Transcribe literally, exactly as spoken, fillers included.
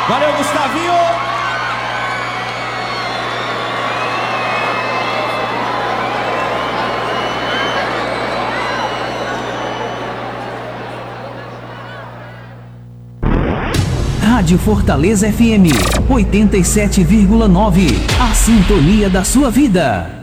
Valeu, Gustavinho! Rádio Fortaleza F M, oitenta e sete vírgula nove. A sintonia da sua vida.